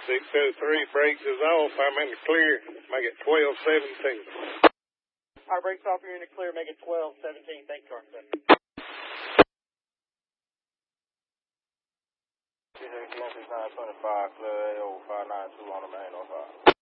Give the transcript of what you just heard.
603, brakes is off. I'm in the clear. Make it 1217. All right, brakes off. You're in the clear. Make it 1217. Thank you, Car 7. 925, clear AO 592 on the main 05.